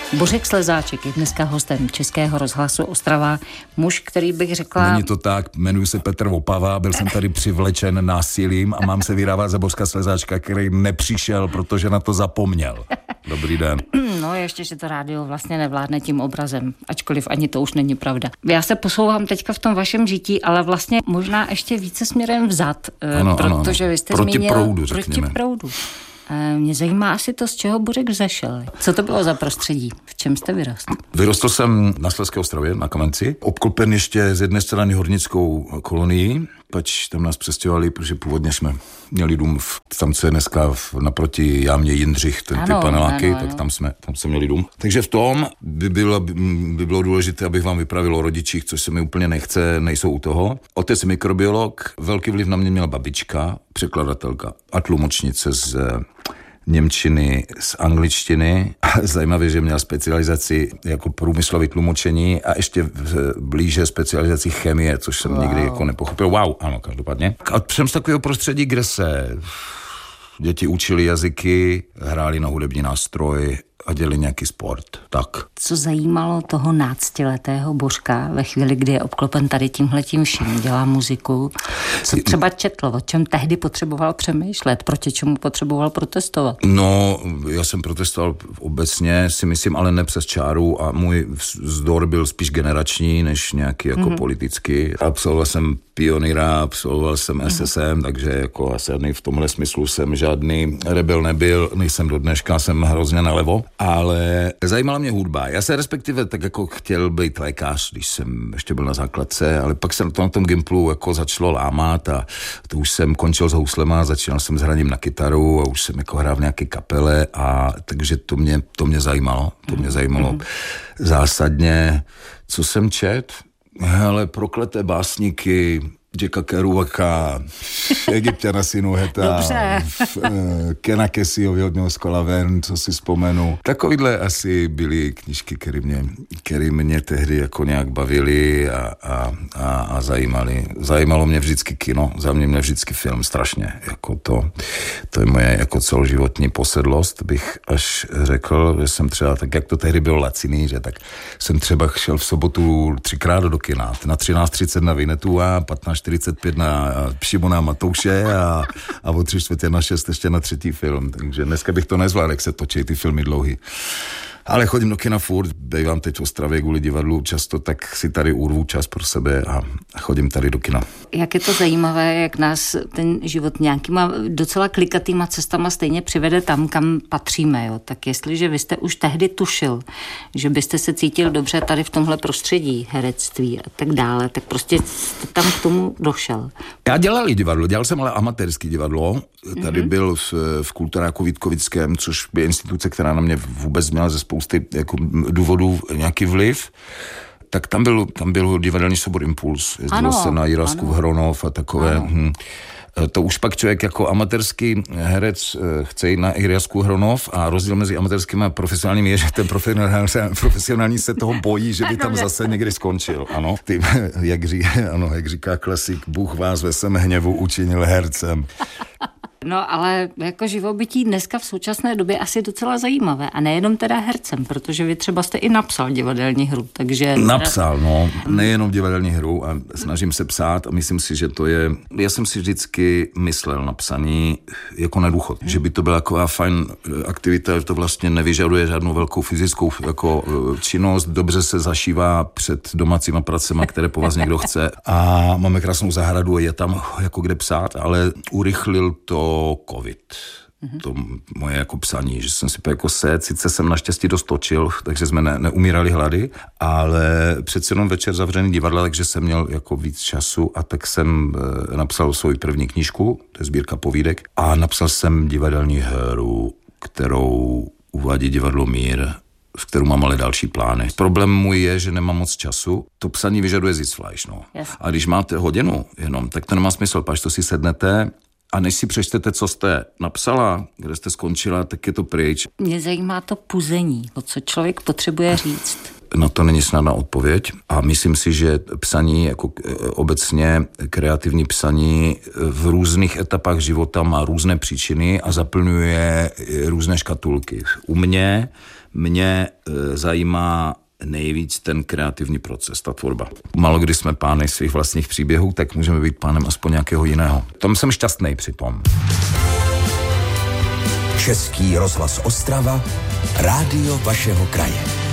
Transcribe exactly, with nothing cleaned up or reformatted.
Bořek Slezáček je dneska hostem Českého rozhlasu Ostrava. Muž, který bych řekla... Není to tak, jmenuji se Petr Opava, byl jsem tady přivlečen násilím a mám se vydávat za Bořka Slezáčka, který nepřišel, protože na to zapomněl. Dobrý den. No, ještě, že to rádio vlastně nevládne tím obrazem, ačkoliv ani to už není pravda. Já se posouvám teďka v tom vašem žití, ale vlastně možná ještě více směrem vzad, ano, protože ano. vy jste proti zmínil... Proudu, proti proudu. Mě zajímá asi to, z čeho Bořek vzešel. Co to bylo za prostředí? V čem jste vyrostl? Vyrostl jsem na Slezské Ostravě, na Kamenci. Obklopen ještě z jedné strany hornickou kolonií, pač tam nás přestěhovali, protože původně jsme měli dům v, tam, co je dneska v, naproti jámě Jindřich, ten, ty paneláky, ano, ano. tak tam jsme, tam jsme měli dům. Takže v tom by bylo, by bylo důležité, abych vám vypravil o rodičích, což se mi úplně nechce, nejsou u toho. Otec mikrobiolog, velký vliv na mě měla babička, překladatelka a tlumočnice z němčiny, z angličtiny. Zajímavé, že měla specializaci jako průmyslové tlumočení a ještě blíže specializaci chemie, což jsem wow. nikdy jako nepochopil. Wow, ano, každopádně. A jsem z takového prostředí, kde se děti učili jazyky, hráli na hudební nástroj a dělali nějaký sport. Tak. Co zajímalo toho náctiletého Bořka ve chvíli, kdy je obklopen tady tímhletím vším, dělá muziku? Co třeba četl, o čem tehdy potřeboval přemýšlet, proti čemu potřeboval protestovat? No, já jsem protestoval obecně, si myslím, ale ne přes čáru a můj vzdor byl spíš generační, než nějaký jako mm-hmm. politický. Absolvoval jsem pionýra, absolvoval jsem mm-hmm. S S M, takže jako asi v tomhle smyslu jsem žádný rebel nebyl, nejsem do dneška, jsem hrozně nalevo. Ale zajímala mě hudba. Já se respektive tak jako chtěl být lékař, když jsem ještě byl na základce, ale pak se to na tom gimplu jako začalo lámat a to už jsem končil s houslema, začínal jsem s hraním na kytaru a už jsem jako hrál v nějaké kapele a takže to mě, to mě zajímalo. To mě zajímalo mm-hmm. zásadně. Co jsem čet? Hele, prokleté básníky Jacka Kerouaka, Egypťana synu Heta, Kena Keseyho Vyhodňoho z Kolavern, co si vzpomenu. Takovýhle asi byly knížky, které mě, které mě tehdy jako nějak bavily a, a, a, a zajímaly. Zajímalo mě vždycky kino, za mě mě vždycky film strašně. Jako to, to je moje jako celoživotní posedlost, bych až řekl, že jsem třeba, tak jak to tehdy bylo laciný, že tak jsem třeba šel v sobotu třikrát do kina, na třináct třicet na Vinetu a patnáct čtyřicet pět na Šimona Matouše a, a o tři čtvrtě na šest ještě na třetí film. Takže dneska bych to nezvládl, jak se točí ty filmy dlouhý. Ale chodím do kina furt, bývám teď v Ostravě kvůli divadlu často, tak si tady urvu čas pro sebe a chodím tady do kina. Jak je to zajímavé, jak nás ten život nějakýma docela klikatýma cestama stejně přivede tam, kam patříme. Jo? Tak jestliže vy jste už tehdy tušil, že byste se cítil dobře tady v tomhle prostředí, herectví a tak dále, tak prostě jste tam k tomu došel. Já dělal i divadlo, dělal jsem ale amatérský divadlo. Tady mm-hmm. byl v, v Kulturáku Vítkovickém, což je instituce, která na mě vůbec měla ze spousty jako důvodů nějaký vliv. Tak tam byl, tam byl divadelní soubor Impuls. Jezdilo se na Jiráskův Hronov a takové. Hm. To už pak člověk jako amatérský herec chce jít na Jiráskův Hronov a rozdíl mezi amatérským a profesionálním je, že ten profesionální, profesionální se toho bojí, že by tam zase někdy skončil. Ano, Ty, jak, ří, ano, jak říká klasik, Bůh vás ve svém hněvu učinil hercem. No ale jako živobytí dneska v současné době asi docela zajímavé a nejenom teda hercem, protože vy třeba jste i napsal divadelní hru, takže... Napsal, no, nejenom divadelní hru a snažím se psát a myslím si, že to je... Já jsem si vždycky myslel na psaní jako na důchod, hmm. že by to byla taková fajn aktivita, to vlastně nevyžaduje žádnou velkou fyzickou jako činnost, dobře se zašívá před domácíma pracema, které po vás někdo chce a máme krásnou zahradu a je tam jako kde psát, ale urychlil to covid. Mm-hmm. To moje jako psaní, že jsem si jako set, sice jsem naštěstí dost točil, takže jsme ne, neumírali hlady, ale přece jenom večer zavřený divadla, takže jsem měl jako víc času a tak jsem e, napsal svou první knížku, to je sbírka povídek, a napsal jsem divadelní hru, kterou uvádí divadlo Mír, v kterou mám ale další plány. Problém můj je, že nemám moc času. To psaní vyžaduje Sitzfleisch, no. Yes. A když máte hodinu jenom, tak to nemá smysl, pač to si sednete a než si přečtete, co jste napsala, kde jste skončila, tak je to pryč. Mě zajímá to puzení, co člověk potřebuje říct. na to není snadná odpověď a myslím si, že psaní, jako obecně kreativní psaní v různých etapách života má různé příčiny a zaplňuje různé škatulky. U mě, mě zajímá nejvíc ten kreativní proces, ta tvorba. Málo kdy jsme pány svých vlastních příběhů, tak můžeme být pánem aspoň nějakého jiného. Tom jsem šťastný přitom. Český rozhlas Ostrava, rádio vašeho kraje.